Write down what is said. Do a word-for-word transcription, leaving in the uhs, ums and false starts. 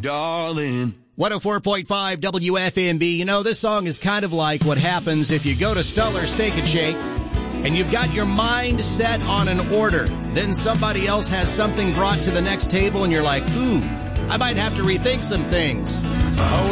darling. one oh four point five W F M B. You know, this song is kind of like what happens if you go to Stuller Steak and Shake and you've got your mind set on an order. Then somebody else has something brought to the next table and you're like, ooh, I might have to rethink some things. Hold